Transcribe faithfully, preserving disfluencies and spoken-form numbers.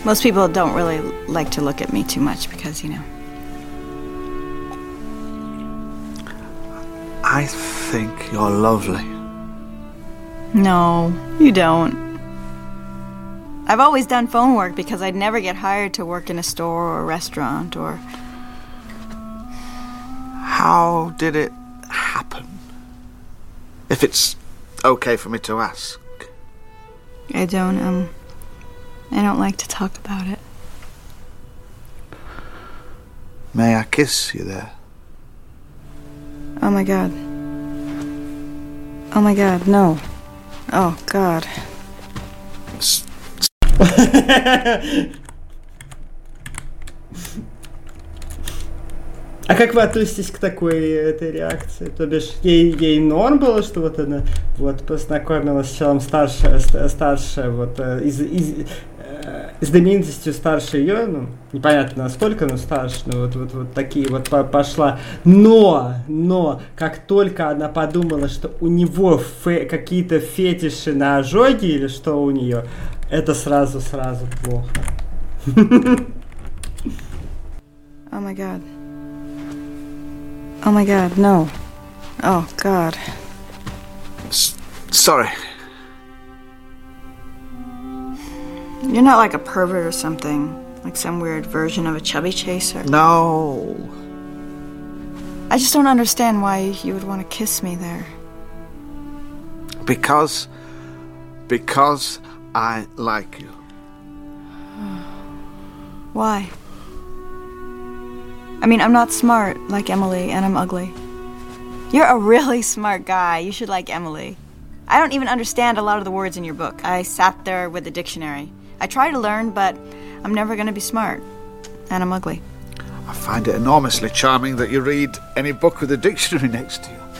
Most people don't really like to look at me too much because, you know. I think you're lovely. No, you don't. I've always done phone work because I'd never get hired to work in a store or a restaurant or... How did it happen? If it's okay for me to ask. I don't, um... I don't like to talk about it. May I kiss you there? Oh my God. Oh my God, no. Oh, God. А как вы относитесь к такой этой реакции? То бишь, ей, ей норм было, что вот она вот познакомилась с человеком старше, старше вот из, из, с знаменитостью старше ее, ну, непонятно насколько, но старше, ну, вот, вот, вот такие вот пошла. Но, но, как только она подумала, что у него фе- какие-то фетиши на ожоги или что у нее, это сразу-сразу плохо. Oh my God. Oh my God, no. Oh, God. S- sorry. You're not like a pervert or something. Like some weird version of a chubby chaser. No. I just don't understand why you would want to kiss me there. Because... Because I like you. Why? I mean, I'm not smart like Emily, and I'm ugly. You're a really smart guy. You should like Emily. I don't even understand a lot of the words in your book. I sat there with the dictionary. I try to learn, but I'm never going to be smart. And I'm ugly. I find it enormously charming that you read any book with a dictionary next to you.